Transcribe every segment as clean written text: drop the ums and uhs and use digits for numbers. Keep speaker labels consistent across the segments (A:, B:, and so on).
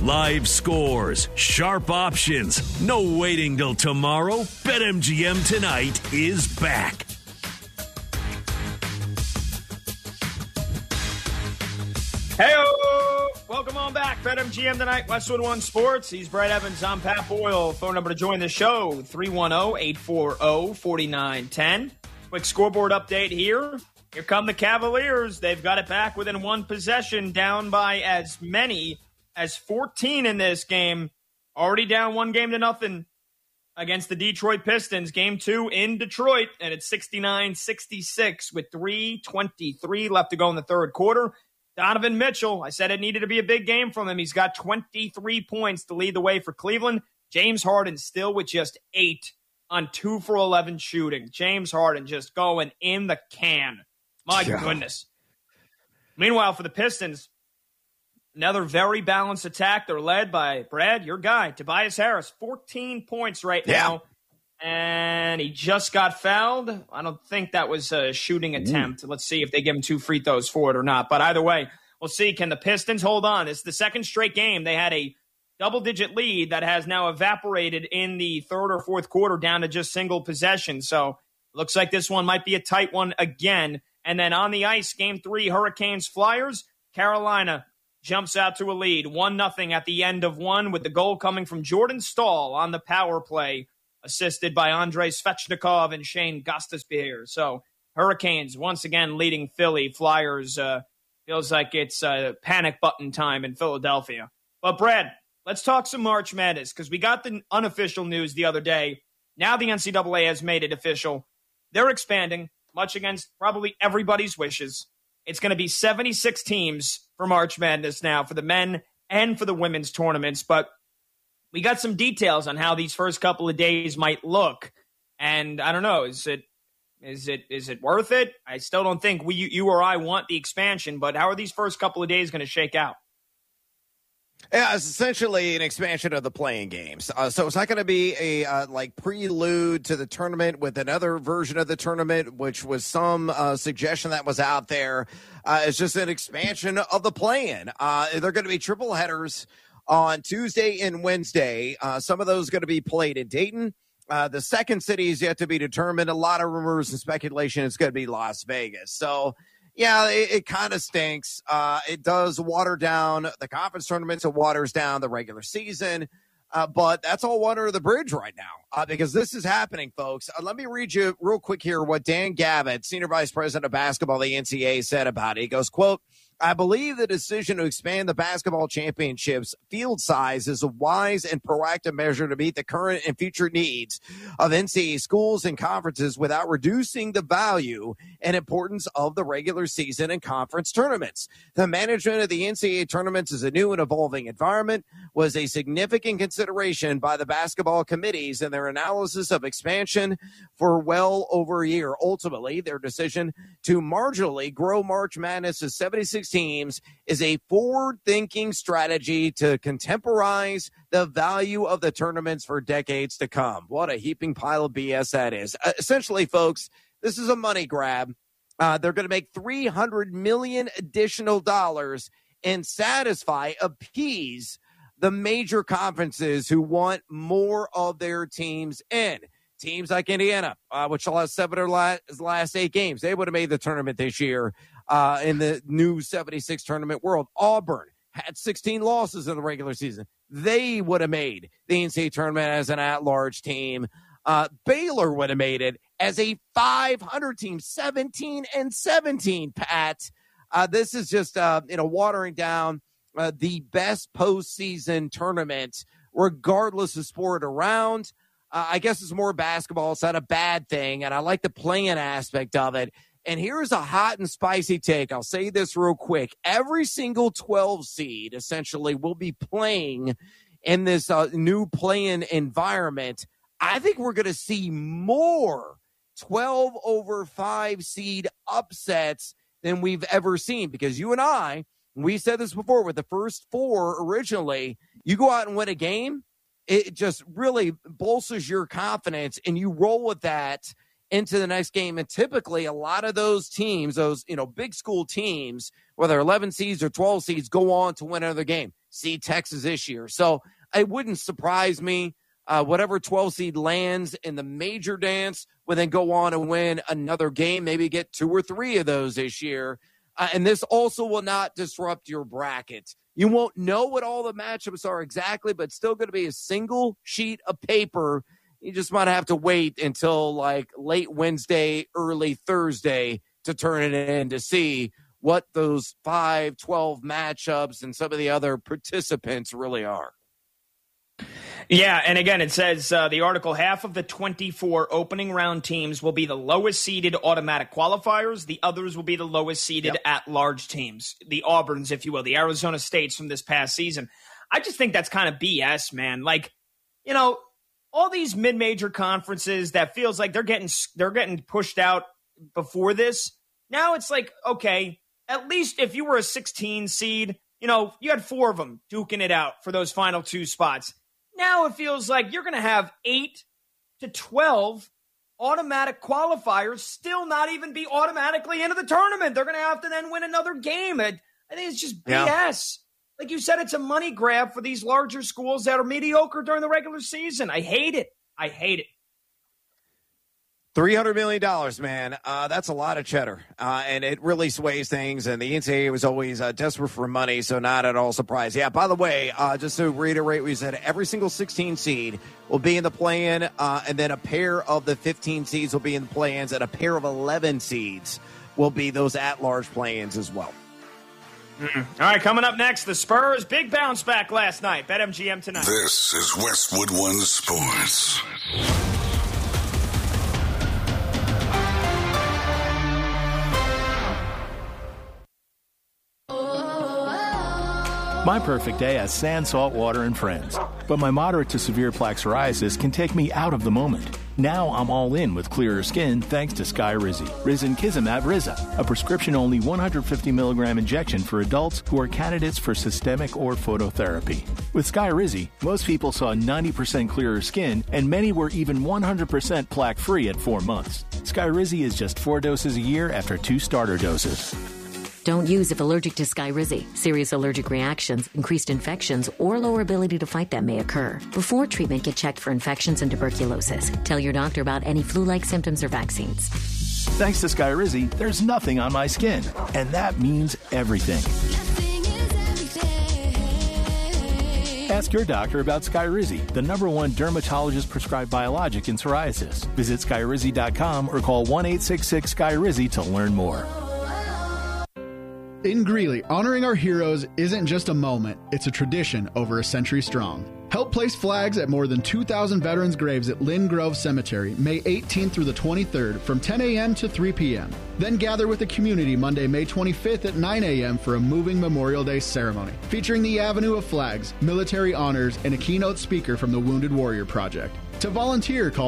A: Live scores, sharp options, no waiting till tomorrow. BetMGM tonight is back.
B: Hey-o! Welcome on back. BetMGM tonight, Westwood One Sports. He's Brett Evans. I'm Pat Boyle. Phone number to join the show, 310-840-4910. Quick scoreboard update here. Here come the Cavaliers. They've got it back within one possession, down by as many as 14 in this game. Already down 1-0 against the Detroit Pistons. Game 2 in Detroit, and it's 69-66 with 3:23 left to go in the third quarter. Donovan Mitchell, I said it needed to be a big game from him. He's got 23 points to lead the way for Cleveland. James Harden still with just 8 on 2 for 11 shooting. James Harden just going in the can. My goodness. Meanwhile, for the Pistons, another very balanced attack. They're led by Brad, your guy, Tobias Harris, 14 points right now. And he just got fouled. I don't think that was a shooting attempt. Let's see if they give him 2 free throws for it or not. But either way, we'll see. Can the Pistons hold on? It's the second straight game. They had a double-digit lead that has now evaporated in the third or fourth quarter down to just single possession. So looks like this one might be a tight one again. And then on the ice, Game 3, Hurricanes-Flyers. Carolina jumps out to a lead, 1-0 at the end of one, with the goal coming from Jordan Staal on the power play, assisted by Andrei Svechnikov and Shane Gostisbehere. So Hurricanes once again leading Philly. Flyers feels like it's panic button time in Philadelphia. But Brad, let's talk some March Madness, because we got the unofficial news the other day. Now the NCAA has made it official. They're expanding, much against probably everybody's wishes. It's going to be 76 teams for March Madness now, for the men and for the women's tournaments. But we got some details on how these first couple of days might look. And I don't know, is it worth it? I still don't think you or I want the expansion, but how are these first couple of days going to shake out?
C: Yeah, it's essentially an expansion of the playing games. So it's not going to be a prelude to the tournament with another version of the tournament, which was some suggestion that was out there. It's just an expansion of the play-in. They're going to be triple headers on Tuesday and Wednesday. Some of those are going to be played in Dayton. The second city is yet to be determined. A lot of rumors and speculation it's going to be Las Vegas. So, yeah, it kind of stinks. It does water down the conference tournaments. It waters down the regular season. But that's all water the bridge right now because this is happening, folks. Let me read you real quick here what Dan Gavitt, Senior Vice President of Basketball of the NCAA, said about it. He goes, quote, "I believe the decision to expand the basketball championships field size is a wise and proactive measure to meet the current and future needs of NCAA schools and conferences without reducing the value and importance of the regular season and conference tournaments. The management of the NCAA tournaments is a new and evolving environment, was a significant consideration by the basketball committees in their analysis of expansion for well over a year. Ultimately, their decision to marginally grow March Madness to 76 teams is a forward-thinking strategy to contemporize the value of the tournaments for decades to come." What a heaping pile of BS that is. Essentially, folks, this is a money grab. They're going to make $300 million additional dollars and appease the major conferences who want more of their teams in. Teams like Indiana, which lost 7 of the last 8 games, they would have made the tournament this year in the new 76 tournament world. Auburn had 16 losses in the regular season. They would have made the NCAA tournament as an at-large team. Baylor would have made it as a 500 team, 17-17, Pat. This is just, watering down the best postseason tournament, regardless of sport around. I guess it's more basketball. It's not a bad thing, and I like the playing aspect of it. And here's a hot and spicy take. I'll say this real quick. Every single 12 seed, essentially, will be playing in this new play-in environment. I think we're going to see more 12 over 5 seed upsets than we've ever seen, because you and I, we said this before with the first 4 originally, you go out and win a game, it just really bolsters your confidence, and you roll with that into the next game. And typically a lot of those teams, those, big school teams, whether 11 seeds or 12 seeds, go on to win another game. see Texas this year. So it wouldn't surprise me. Whatever 12 seed lands in the major dance will then go on and win another game, maybe get 2 or 3 of those this year. And this also will not disrupt your bracket. You won't know what all the matchups are exactly, but it's still going to be a single sheet of paper. You just might have to wait until like late Wednesday, early Thursday to turn it in to see what those 5-12 matchups and some of the other participants really are.
B: Yeah, and again, it says the article, half of the 24 opening round teams will be the lowest seeded automatic qualifiers. The others will be the lowest seeded at-large teams, the Auburns, if you will, the Arizona States from this past season. I just think that's kind of BS, man. Like, you know, all these mid-major conferences that feels like they're getting pushed out before this. Now it's like, okay, at least if you were a 16 seed, you know, you had 4 of them duking it out for those final 2 spots. Now it feels like you're going to have 8 to 12 automatic qualifiers still not even be automatically into the tournament. They're going to have to then win another game. I think it's just BS. Yeah. Like you said, it's a money grab for these larger schools that are mediocre during the regular season. I hate it.
C: $300 million, man. That's a lot of cheddar. And it really sways things. And the NCAA was always desperate for money, so not at all surprised. Yeah, by the way, just to reiterate, we said every single 16 seed will be in the play-in, and then a pair of the 15 seeds will be in the play-ins, and a pair of 11 seeds will be those at-large play-ins as well.
B: All right, coming up next, the Spurs, big bounce back last night. BetMGM tonight.
D: This is Westwood One Sports.
E: My perfect day has sand, salt water, and friends. But my moderate to severe plaque psoriasis can take me out of the moment. Now I'm all in with clearer skin thanks to Skyrizi. Risankizumab Riza, a prescription-only 150 milligram injection for adults who are candidates for systemic or phototherapy. With Skyrizi, most people saw 90% clearer skin, and many were even 100% plaque-free at 4 months. Skyrizi is just 4 doses a year after 2 starter doses.
F: Don't use if allergic to Skyrizi. Serious allergic reactions, increased infections, or lower ability to fight them may occur. Before treatment, get checked for infections and tuberculosis. Tell your doctor about any flu-like symptoms or vaccines.
E: Thanks to Skyrizi, there's nothing on my skin. And that means everything. Ask your doctor about Skyrizi, the #1 dermatologist-prescribed biologic in psoriasis. Visit Skyrizi.com or call 1-866-SKYRIZI to learn more.
G: In Greeley, honoring our heroes isn't just a moment, it's a tradition over a century strong. Help place flags at more than 2,000 veterans' graves at Lynn Grove Cemetery, May 18th through the 23rd from 10 a.m. to 3 p.m. Then gather with the community Monday, May 25th at 9 a.m. for a moving Memorial Day ceremony, featuring the Avenue of Flags, military honors, and a keynote speaker from the Wounded Warrior Project. To volunteer, call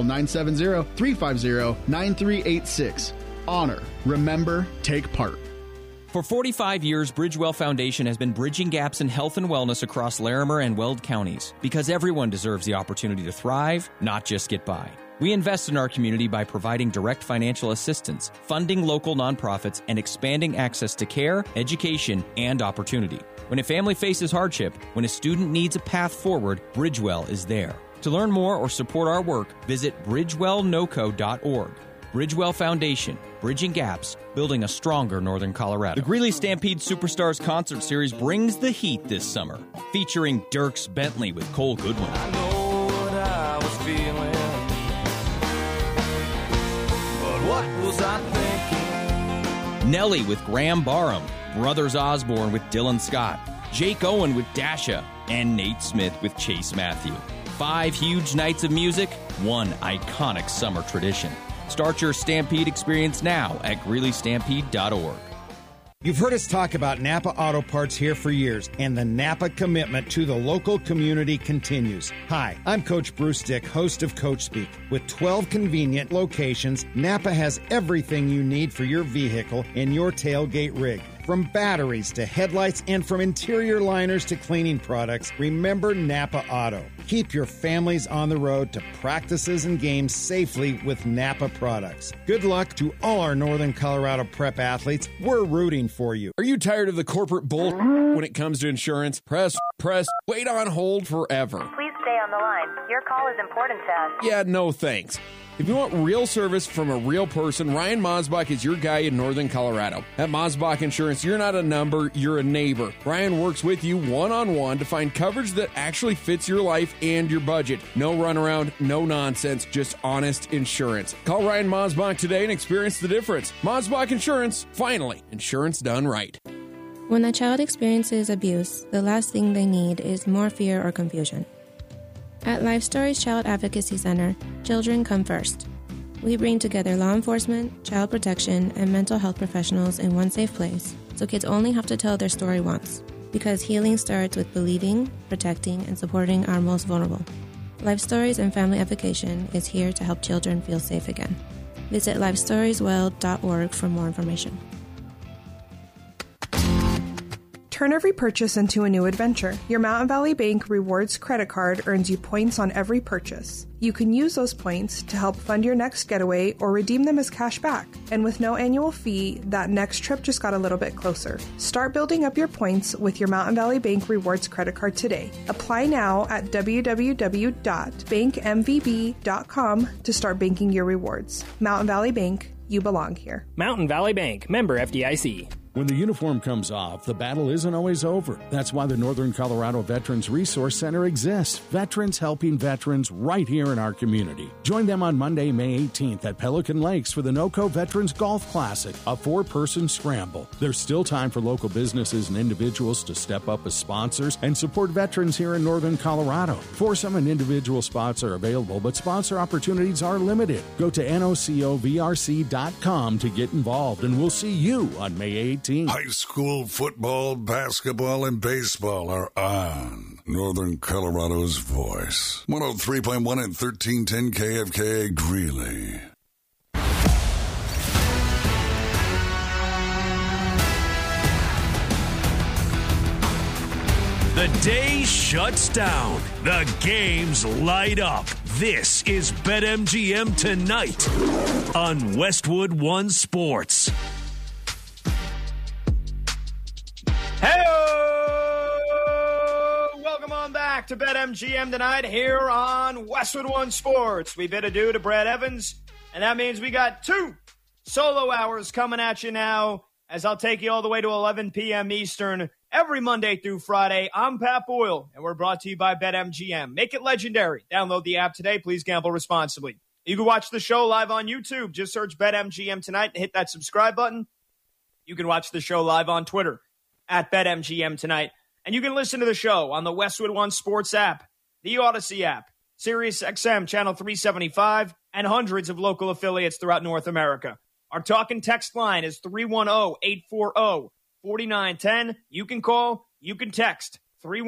G: 970-350-9386. Honor, remember, take part.
H: For 45 years, Bridgewell Foundation has been bridging gaps in health and wellness across Larimer and Weld counties because everyone deserves the opportunity to thrive, not just get by. We invest in our community by providing direct financial assistance, funding local nonprofits, and expanding access to care, education, and opportunity. When a family faces hardship, when a student needs a path forward, Bridgewell is there. To learn more or support our work, visit bridgewellnoco.org. Bridgewell Foundation, bridging gaps, building a stronger Northern Colorado. The Greeley Stampede Superstars Concert Series brings the heat this summer, featuring Dierks Bentley with Cole Goodwin.
I: I know what I was feeling, but what was I thinking?
H: Nelly with Graham Barham, Brothers Osborne with Dylan Scott, Jake Owen with Dasha, and Nate Smith with Chase Matthew. 5 huge nights of music, 1 iconic summer tradition. Start your Stampede experience now at GreeleyStampede.org.
J: You've heard us talk about Napa Auto Parts here for years, and the Napa commitment to the local community continues. Hi, I'm Coach Bruce Dick, host of Coach Speak. With 12 convenient locations, Napa has everything you need for your vehicle and your tailgate rig. From batteries to headlights and from interior liners to cleaning products, remember Napa Auto. Keep your families on the road to practices and games safely with Napa products. Good luck to all our Northern Colorado prep athletes. We're rooting for you.
K: Are you tired of the corporate bull when it comes to insurance? Press, wait on hold forever.
L: Please stay on the line. Your call is important to us.
K: Yeah, no thanks. If you want real service from a real person, Ryan Mosbach is your guy in Northern Colorado. At Mosbach Insurance, you're not a number, you're a neighbor. Ryan works with you one-on-one to find coverage that actually fits your life and your budget. No runaround, no nonsense, just honest insurance. Call Ryan Mosbach today and experience the difference. Mosbach Insurance, finally, insurance done right.
M: When a child experiences abuse, the last thing they need is more fear or confusion. At Life Stories Child Advocacy Center, children come first. We bring together law enforcement, child protection, and mental health professionals in one safe place, so kids only have to tell their story once. Because healing starts with believing, protecting, and supporting our most vulnerable. Life Stories and Family Advocation is here to help children feel safe again. Visit lifestoriesworld.org for more information.
N: Turn every purchase into a new adventure. Your Mountain Valley Bank Rewards credit card earns you points on every purchase. You can use those points to help fund your next getaway or redeem them as cash back. And with no annual fee, that next trip just got a little bit closer. Start building up your points with your Mountain Valley Bank Rewards credit card today. Apply now at www.bankmvb.com to start banking your rewards. Mountain Valley Bank, you belong here.
O: Mountain Valley Bank, member FDIC.
P: When the uniform comes off, the battle isn't always over. That's why the Northern Colorado Veterans Resource Center exists. Veterans helping veterans right here in our community. Join them on Monday, May 18th at Pelican Lakes for the NOCO Veterans Golf Classic, a 4-person scramble. There's still time for local businesses and individuals to step up as sponsors and support veterans here in Northern Colorado. Foursome and individual spots are available, but sponsor opportunities are limited. Go to nocovrc.com to get involved, and we'll see you on May 18th.
D: High school football, basketball, and baseball are on. Northern Colorado's voice. 103.1 and 1310 KFKA Greeley.
A: The day shuts down. The games light up. This is BetMGM Tonight on Westwood One Sports.
B: Welcome on back to BetMGM Tonight here on Westwood One Sports. We bid adieu to Brad Evans, and that means we got 2 solo hours coming at you now, as I'll take you all the way to 11 p.m. Eastern every Monday through Friday. I'm Pat Boyle, and we're brought to you by BetMGM. Make it legendary. Download the app today. Please gamble responsibly. You can watch the show live on YouTube. Just search BetMGM Tonight and hit that subscribe button. You can watch the show live on Twitter at BetMGM Tonight. And you can listen to the show on the Westwood One Sports app, the Odyssey app, Sirius XM Channel 375, and hundreds of local affiliates throughout North America. Our talk and text line is 310-840-4910. You can call, you can text,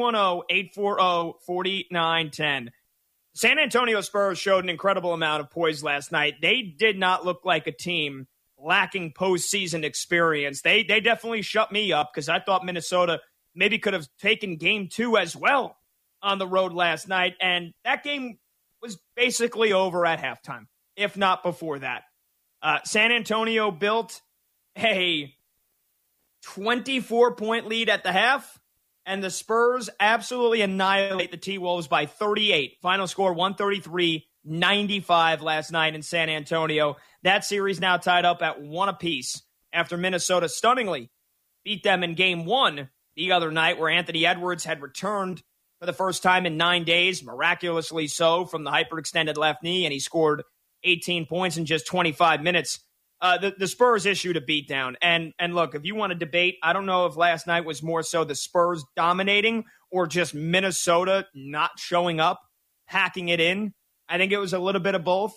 B: 310-840-4910. San Antonio Spurs showed an incredible amount of poise last night. They did not look like a team lacking postseason experience. They definitely shut me up because I thought Minnesota maybe could have taken game 2 as well on the road last night. And that game was basically over at halftime, if not before that. San Antonio built a 24-point lead at the half, and the Spurs absolutely annihilate the T-Wolves by 38. Final score 133-95 last night in San Antonio. That series now tied up at 1 apiece after Minnesota stunningly beat them in game 1 the other night, where Anthony Edwards had returned for the first time in 9 days, miraculously so, from the hyperextended left knee, and he scored 18 points in just 25 minutes. The Spurs issued a beatdown. And look, if you want to debate, I don't know if last night was more so the Spurs dominating or just Minnesota not showing up, packing it in. I think it was a little bit of both.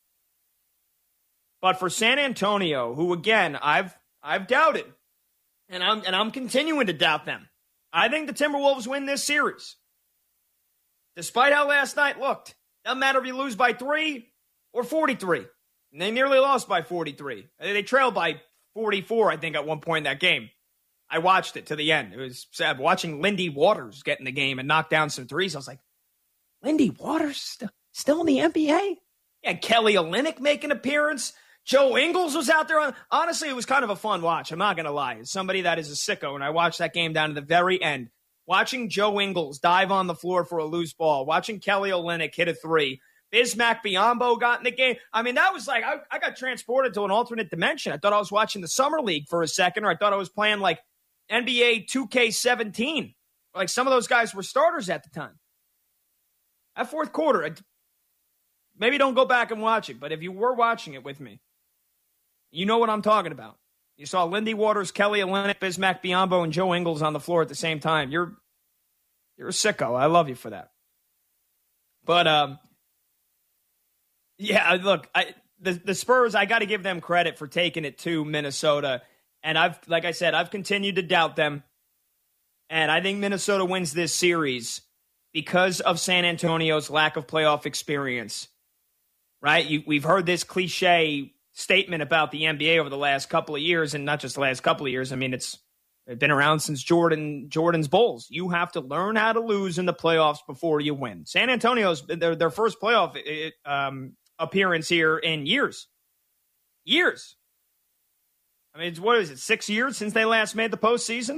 B: But for San Antonio, who again I've doubted, and I'm continuing to doubt them, I think the Timberwolves win this series. Despite how last night looked, doesn't matter if you lose by 3 or 43. And they nearly lost by 43. They trailed by 44, I think, at one point in that game. I watched it to the end. It was sad watching Lindy Waters get in the game and knock down some threes. I was like, Lindy Waters still in the NBA? Yeah, Kelly Olynyk make an appearance. Joe Ingles was out there. Honestly, it was kind of a fun watch. I'm not going to lie. As somebody that is a sicko, and I watched that game down to the very end, watching Joe Ingles dive on the floor for a loose ball, watching Kelly Olynyk hit a three, Bismack Biyombo got in the game. I mean, that was like, I got transported to an alternate dimension. I thought I was watching the Summer League for a second, or I thought I was playing like NBA 2K17. Like some of those guys were starters at the time. That fourth quarter, maybe don't go back and watch it, but if you were watching it with me, you know what I'm talking about. You saw Lindy Waters, Kelly Olynyk, Bismack Biyombo, and Joe Ingles on the floor at the same time. You're a sicko. I love you for that. But, yeah, look, the Spurs, I got to give them credit for taking it to Minnesota. And like I said, I've continued to doubt them. And I think Minnesota wins this series because of San Antonio's lack of playoff experience. Right? We've heard this cliche statement about the NBA over the last couple of years, and not just the last couple of years. I mean, it's been around since Jordan's Bulls. You have to learn how to lose in the playoffs before you win. San Antonio's their first playoff appearance here in years. Years. I mean, what is it, 6 years since they last made the postseason?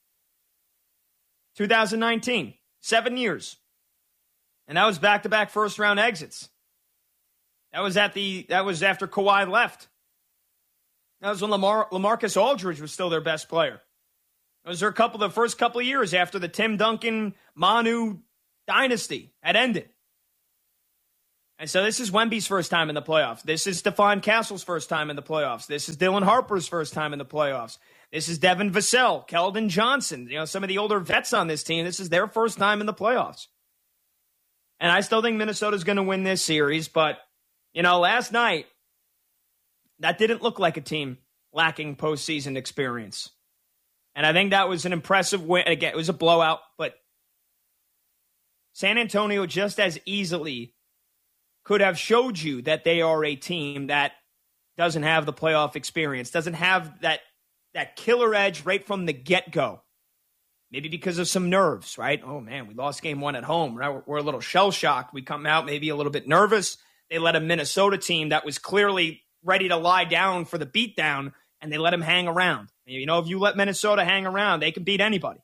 B: 2019. 7 years. And that was back-to-back first-round exits. That was after Kawhi left. That was when LaMarcus Aldridge was still their best player. Those are the first couple of years after the Tim Duncan Manu dynasty had ended. And so this is Wemby's first time in the playoffs. This is Stephon Castle's first time in the playoffs. This is Dylan Harper's first time in the playoffs. This is Devin Vassell, Keldon Johnson, some of the older vets on this team. This is their first time in the playoffs. And I still think Minnesota's going to win this series, but last night, that didn't look like a team lacking postseason experience. And I think that was an impressive win. Again, it was a blowout, but San Antonio just as easily could have showed you that they are a team that doesn't have the playoff experience, doesn't have that killer edge right from the get-go. Maybe because of some nerves, right? Oh, man, we lost game one at home. We're a little shell-shocked. We come out maybe a little bit nervous. They let a Minnesota team that was clearly ready to lie down for the beatdown, and they let them hang around. If you let Minnesota hang around, they can beat anybody.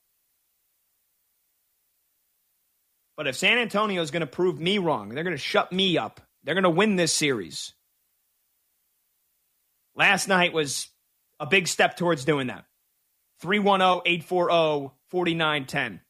B: But if San Antonio is going to prove me wrong, they're going to shut me up. They're going to win this series. Last night was a big step towards doing that. 310-840-4910.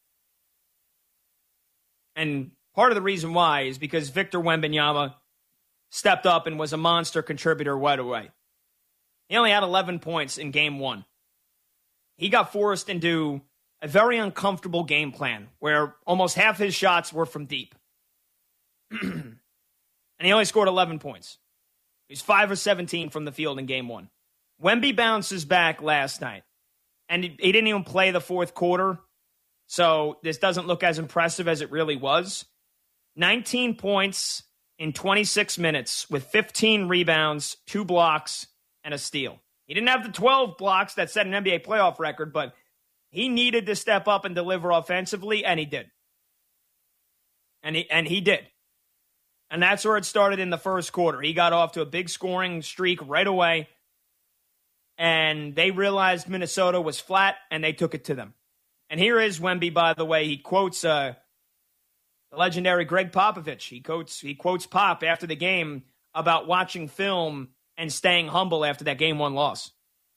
B: And part of the reason why is because Victor Wembanyama stepped up and was a monster contributor right away. He only had 11 points in game one. He got forced into a very uncomfortable game plan where almost half his shots were from deep. And he only scored 11 points. He's 5 of 17 from the field in game one. Wemby bounces back last night. And he didn't even play the fourth quarter. So this doesn't look as impressive as it really was. 19 points in 26 minutes with 15 rebounds, 2 blocks, and a steal. He didn't have the 12 blocks that set an NBA playoff record, but he needed to step up and deliver offensively, and he did. And he did. And that's where it started in the first quarter. He got off to a big scoring streak right away, and they realized Minnesota was flat, and they took it to them. And here is Wemby, by the way. He quotes the legendary Greg Popovich. He quotes Pop after the game about watching film and staying humble after that game one loss.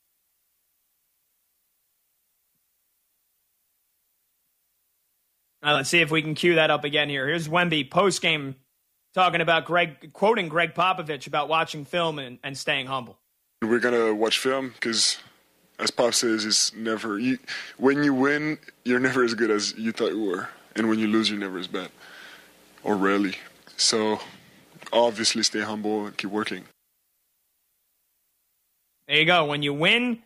B: Now, let's see if we can cue that up again here. Here's Wemby postgame talking about quoting Greg Popovich about watching film and staying humble.
Q: We're going to watch film because, as Pop says, it's never... when you win, you're never as good as you thought you were. And when you lose, you're never as bad. Or rarely. So, obviously, stay humble and keep working.
B: There you go. When you win...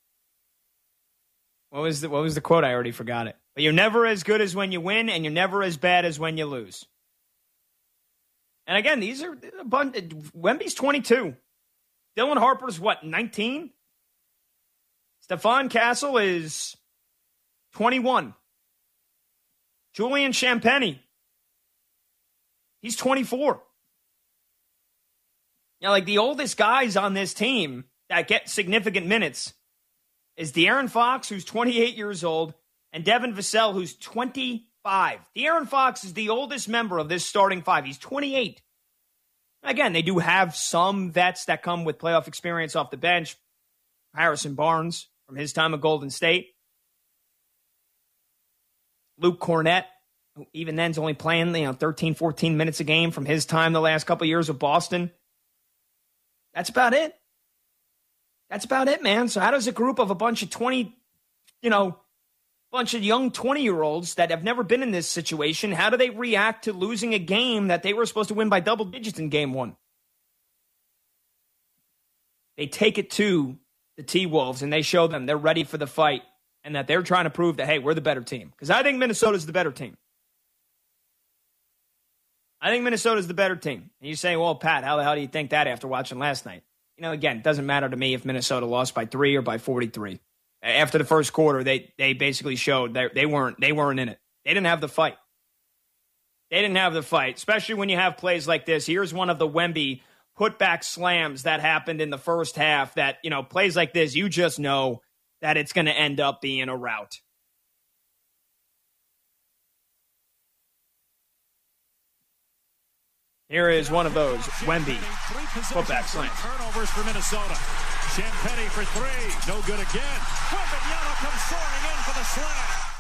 B: What was the quote? I already forgot it. But you're never as good as when you win, and you're never as bad as when you lose. And again, these are Wemby's 22. Dylan Harper's, 19? Stephon Castle is 21. Julian Champagnie, he's 24. Like the oldest guys on this team that get significant minutes is De'Aaron Fox, who's 28 years old, and Devin Vassell, who's 25. De'Aaron Fox is the oldest member of this starting five. He's 28. Again, they do have some vets that come with playoff experience off the bench. Harrison Barnes from his time at Golden State. Luke Cornett, who even then's only playing 13, 14 minutes a game from his time the last couple of years with Boston. That's about it. That's about it, man. So how does a group of a bunch of bunch of young 20-year-olds that have never been in this situation, how do they react to losing a game that they were supposed to win by double digits in game one? They take it to the T-Wolves and they show them they're ready for the fight and that they're trying to prove that, hey, we're the better team. Because I think Minnesota's the better team. I think Minnesota's the better team. And you say, well, Pat, how the hell do you think that after watching last night? Again, it doesn't matter to me if Minnesota lost by 3 or by 43. After the first quarter, they basically showed they weren't in it. They didn't have the fight. They didn't have the fight, especially when you have plays like this. Here's one of the Wemby putback slams that happened in the first half that, plays like this, you just know that it's going to end up being a rout. Here is one of those Wemby putback slams.
R: Turnovers for Minnesota. Champagnie for 3. No good again. Wembanyama comes soaring in for the slam.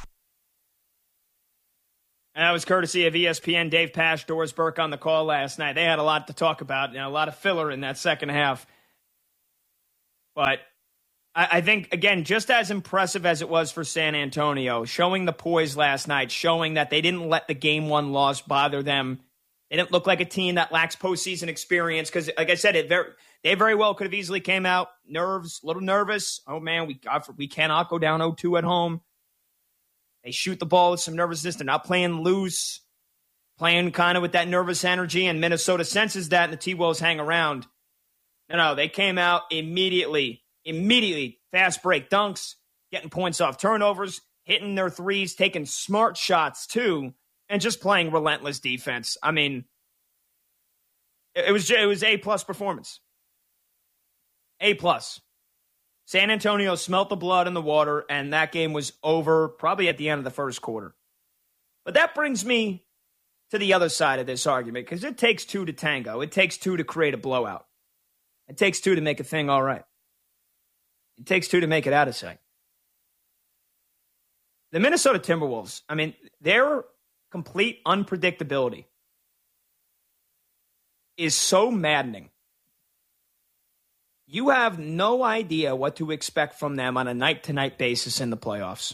B: And that was courtesy of ESPN. Dave Pasch, Doris Burke on the call last night. They had a lot to talk about, a lot of filler in that second half. But I think, again, just as impressive as it was for San Antonio, showing the poise last night, showing that they didn't let the game one loss bother them. They didn't look like a team that lacks postseason experience because, like I said, they very well could have easily came out a little nervous. Oh, man, we cannot go down 0-2 at home. They shoot the ball with some nervousness. They're not playing loose, playing kind of with that nervous energy, and Minnesota senses that, and the T-Wolves hang around. No, they came out immediately, fast break dunks, getting points off turnovers, hitting their threes, taking smart shots, too. And just playing relentless defense. I mean, it was A-plus performance. A-plus. San Antonio smelt the blood in the water, and that game was over probably at the end of the first quarter. But that brings me to the other side of this argument, because it takes 2 to tango. It takes 2 to create a blowout. It takes 2 to make a thing all right. It takes 2 to make it out of sight. The Minnesota Timberwolves, I mean, they're complete unpredictability is so maddening. You have no idea what to expect from them on a night-to-night basis in the playoffs.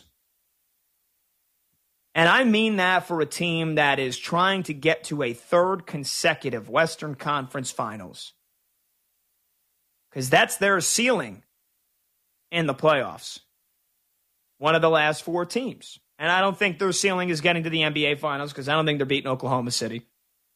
B: And I mean that for a team that is trying to get to a 3rd consecutive Western Conference Finals. Because that's their ceiling in the playoffs. One of the last 4 teams. And I don't think their ceiling is getting to the NBA Finals because I don't think they're beating Oklahoma City.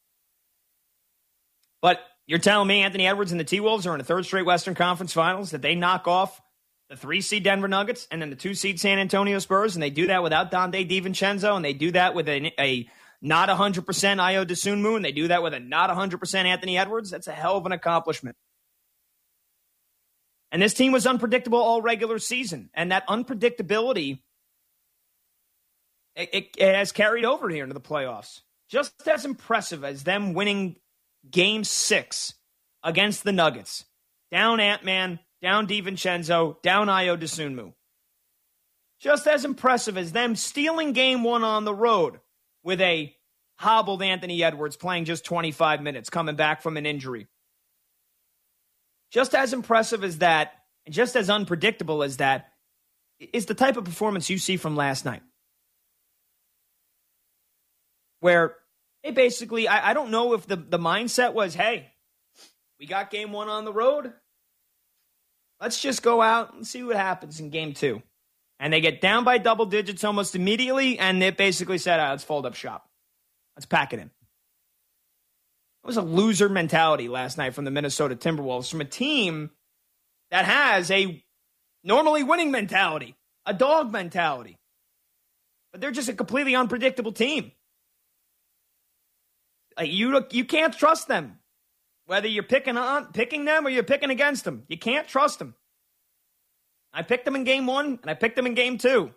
B: But you're telling me Anthony Edwards and the T-Wolves are in a 3rd straight Western Conference Finals, that they knock off the 3-seed Denver Nuggets and then the 2-seed San Antonio Spurs, and they do that without Donte DiVincenzo, and they do that with a not 100% Ayo Dosunmu, and they do that with a not 100% Anthony Edwards? That's a hell of an accomplishment. And this team was unpredictable all regular season, and that unpredictability It has carried over here into the playoffs. Just as impressive as them winning Game 6 against the Nuggets. Down Ant-Man, down DiVincenzo, down Ayo Dosunmu. Just as impressive as them stealing Game 1 on the road with a hobbled Anthony Edwards playing just 25 minutes, coming back from an injury. Just as impressive as that, and just as unpredictable as that, is the type of performance you see from last night. Where they basically, I don't know if the mindset was, hey, we got Game 1 on the road. Let's just go out and see what happens in Game 2. And they get down by double digits almost immediately, and they basically said, let's fold up shop. Let's pack it in. It was a loser mentality last night from the Minnesota Timberwolves, from a team that has a Normally winning mentality, a dog mentality. But they're just a completely unpredictable team. You can't trust them. Whether you're picking them or you're picking against them. You can't trust them. I picked them in game 1, and I picked them in game 2.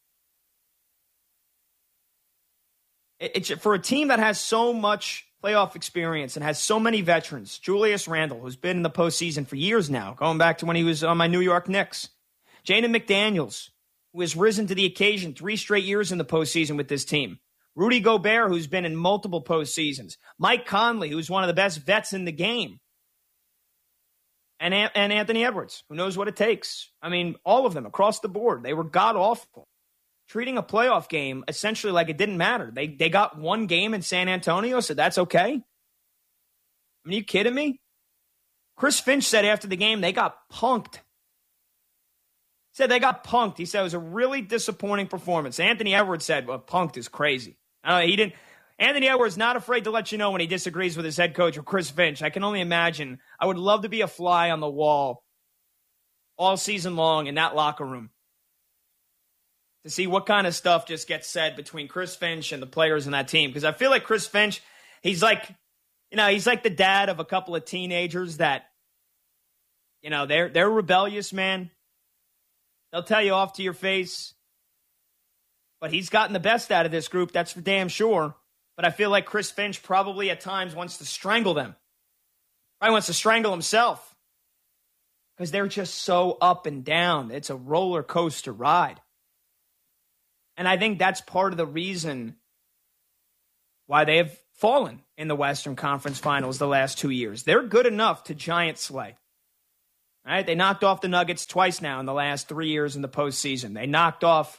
B: It's for a team that has so much playoff experience and has so many veterans. Julius Randle, who's been in the postseason for years now, going back to when he was on my New York Knicks. Jaden McDaniels, who has risen to the occasion 3 straight years in the postseason with this team. Rudy Gobert, who's been in multiple postseasons. Mike Conley, who's one of the best vets in the game. And Anthony Edwards, who knows what it takes. I mean, all of them across the board. They were god-awful. Treating a playoff game essentially like it didn't matter. They got one game in San Antonio, so that's okay. I mean, are you kidding me? Chris Finch said after the game they got punked. He said it was a really disappointing performance. Anthony Edwards said, well, punked is crazy. Anthony Edwards not afraid to let you know when he disagrees with his head coach or Chris Finch. I can only imagine. I would love to be a fly on the wall all season long in that locker room to see what kind of stuff just gets said between Chris Finch and the players in that team. Because I feel like Chris Finch, he's like the dad of a couple of teenagers that, they're rebellious, man. They'll tell you off to your face. But he's gotten the best out of this group, that's for damn sure. But I feel like Chris Finch probably at times wants to strangle them. Probably wants to strangle himself. Because they're just so up and down. It's a roller coaster ride. And I think that's part of the reason why they have fallen in the Western Conference Finals the last 2 years. They're good enough to giant slay. All right, they knocked off the Nuggets twice now in the last 3 years in the postseason. They knocked off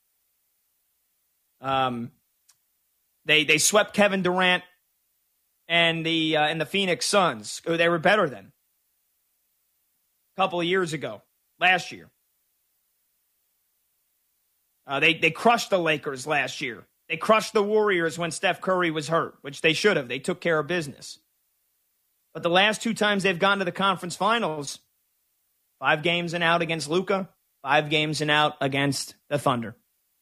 B: they swept Kevin Durant and the Phoenix Suns, who they were better than a couple of years ago, last year. They crushed the Lakers last year. They crushed the Warriors when Steph Curry was hurt, which they should have. They took care of business. But the last 2 times they've gone to the conference finals, 5 games and out against Luka, 5 games and out against the Thunder.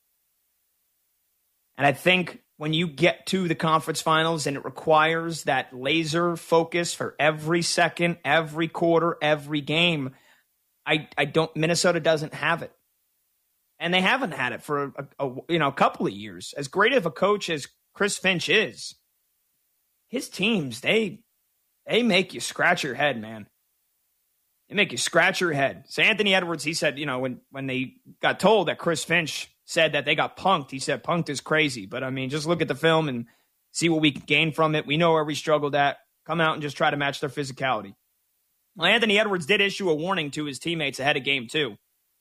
B: And I think when you get to the conference finals and it requires that laser focus for every second, every quarter, every game, Minnesota doesn't have it. And they haven't had it for a couple of years. As great of a coach as Chris Finch is, his teams, they make you scratch your head, man. They make you scratch your head. So Anthony Edwards, he said, when they got told that Chris Finch said that they got punked, he said punked is crazy. But, I mean, just look at the film and see what we can gain from it. We know where we struggled at. Come out and just try to match their physicality. Well, Anthony Edwards did issue a warning to his teammates ahead of game 2.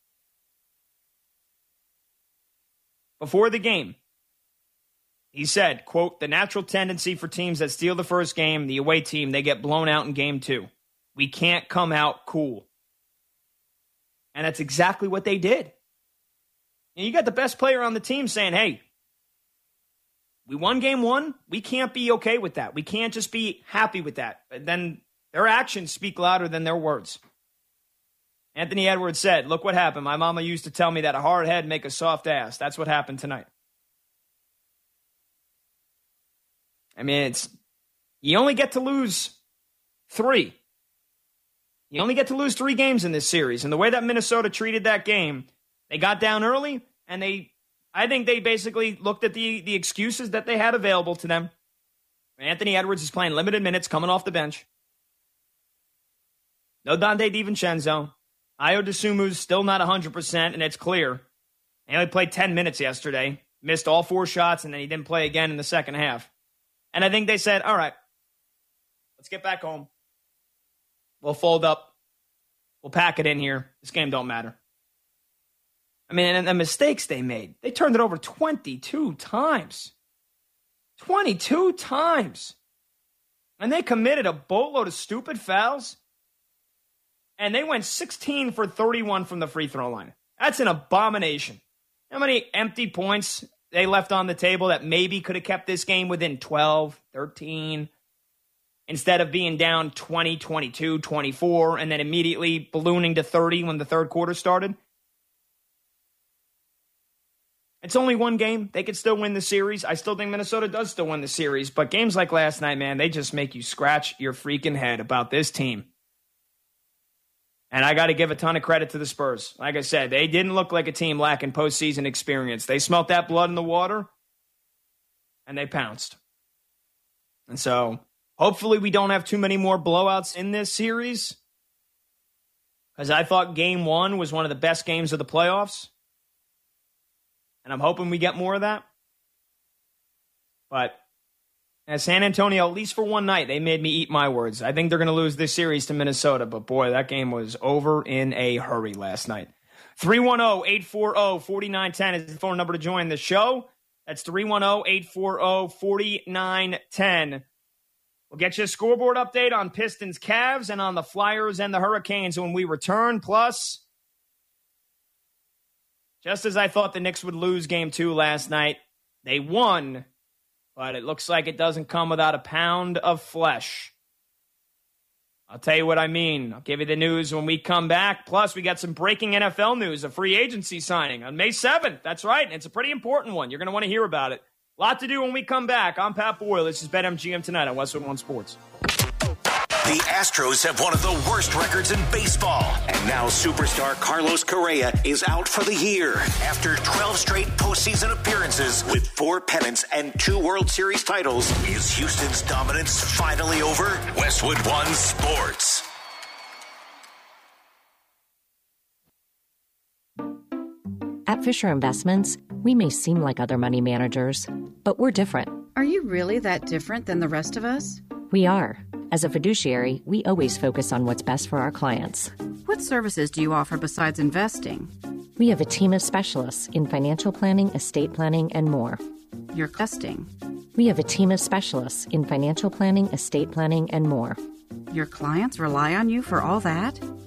B: Before the game, he said, quote, the natural tendency for teams that steal the first game, the away team, they get blown out in game 2. We can't come out cool. And that's exactly what they did. And you got the best player on the team saying, hey, we won game 1. We can't be okay with that. We can't just be happy with that. But then their actions speak louder than their words. Anthony Edwards said, look what happened. My mama used to tell me that a hard head make a soft ass. That's what happened tonight. I mean, you only get to lose 3. You only get to lose 3 games in this series. And the way that Minnesota treated that game, they got down early, and I think they basically looked at the excuses that they had available to them. Anthony Edwards is playing limited minutes coming off the bench. No Donte DiVincenzo. Ayo Dosunmu's still not 100%, and it's clear. He only played 10 minutes yesterday, missed all 4 shots, and then he didn't play again in the second half. And I think they said, all right, let's get back home. We'll fold up. We'll pack it in here. This game don't matter. I mean, and the mistakes they made, they turned it over 22 times. 22 times. And they committed a boatload of stupid fouls. And they went 16 for 31 from the free throw line. That's an abomination. How many empty points they left on the table that maybe could have kept this game within 12, 13? instead of being down 20, 22, 24, and then immediately ballooning to 30 when the third quarter started. It's only one game. They could still win the series. I still think Minnesota does still win the series. But games like last night, man, they just make you scratch your freaking head about this team. And I got to give a ton of credit to the Spurs. Like I said, they didn't look like a team lacking postseason experience. They smelt that blood in the water, and they pounced. And so, hopefully we don't have too many more blowouts in this series, because I thought Game 1 was one of the best games of the playoffs. And I'm hoping we get more of that. But as San Antonio, at least for one night, they made me eat my words. I think they're going to lose this series to Minnesota. But boy, that game was over in a hurry last night. 310-840-4910 is the phone number to join the show. That's 310-840-4910. We'll get you a scoreboard update on Pistons, Cavs, and on the Flyers and the Hurricanes when we return. Plus, just as I thought the Knicks would lose Game 2 last night, they won, but it looks like it doesn't come without a pound of flesh. I'll tell you what I mean. I'll give you the news when we come back. Plus, we got some breaking NFL news, a free agency signing on May 7th. That's right, and it's a pretty important one. You're going to want to hear about it. A lot to do when we come back. I'm Pat Boyle. This is BetMGM Tonight on Westwood One Sports.
S: The Astros have one of the worst records in baseball. And now superstar Carlos Correa is out for the year after 12 straight postseason appearances with 4 pennants and 2 World Series titles. Is Houston's dominance finally over? Westwood One Sports.
T: At Fisher Investments, we may seem like other money managers, but we're different.
U: Are you really that different than the rest of us?
T: We are. As a fiduciary, we always focus on what's best for our clients.
U: What services do you offer besides investing?
T: We have a team of specialists in financial planning, estate planning, and more.
U: You're costing.
T: We have a team of specialists in financial planning, estate planning, and more.
U: Your clients rely on you for all that?